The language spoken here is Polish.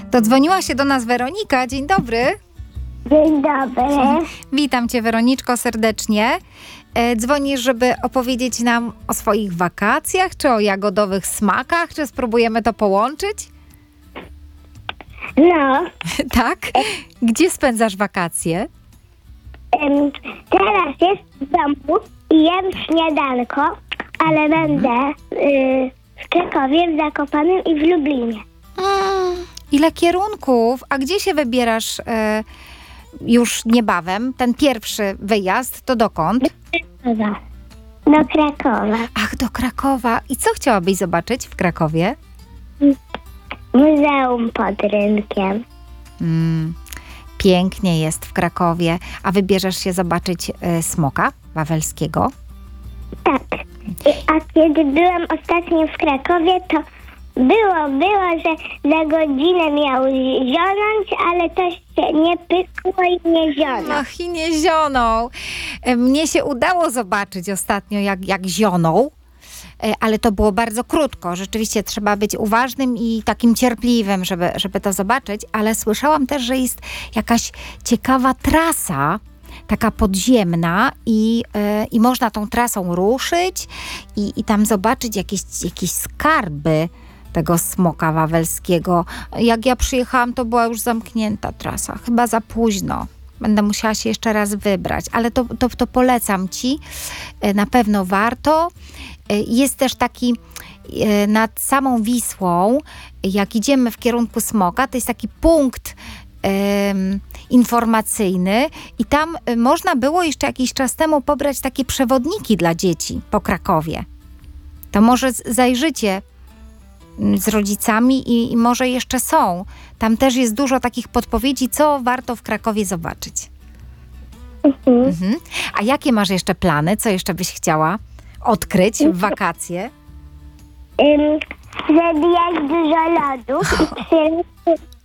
Dodzwoniła się do nas Weronika. Dzień dobry. Dzień dobry. Witam Cię, Weroniczko, serdecznie. Dzwonisz, żeby opowiedzieć nam o swoich wakacjach, czy o jagodowych smakach, czy spróbujemy to połączyć? No, Tak? Gdzie spędzasz wakacje? teraz jest w domu i jem śniadanko, ale będę w Krakowie, w Zakopanem i w Lublinie. Ile kierunków? A gdzie się wybierasz już niebawem? Ten pierwszy wyjazd to dokąd? Do Krakowa. Ach, do Krakowa. I co chciałabyś zobaczyć w Krakowie? Muzeum pod rynkiem. Pięknie jest w Krakowie. A wybierzesz się zobaczyć smoka wawelskiego? Tak. A kiedy byłam ostatnio w Krakowie, to było, że za godzinę miał zionąć, ale to się nie pykło i nie zionął. Ach, i nie zionął. Mnie się udało zobaczyć ostatnio, jak zionął, ale to było bardzo krótko. Rzeczywiście trzeba być uważnym i takim cierpliwym, żeby to zobaczyć, ale słyszałam też, że jest jakaś ciekawa trasa, taka podziemna i można tą trasą ruszyć i tam zobaczyć jakieś skarby tego smoka wawelskiego. Jak ja przyjechałam, to była już zamknięta trasa. Chyba za późno. Będę musiała się jeszcze raz wybrać, ale to polecam Ci. Na pewno warto. Jest też taki nad samą Wisłą, jak idziemy w kierunku smoka, to jest taki punkt informacyjny i tam można było jeszcze jakiś czas temu pobrać takie przewodniki dla dzieci po Krakowie. To może zajrzycie z rodzicami i może jeszcze są. Tam też jest dużo takich podpowiedzi, co warto w Krakowie zobaczyć. A jakie masz jeszcze plany? Co jeszcze byś chciała odkryć w wakacje? Zabijać dużo lodów i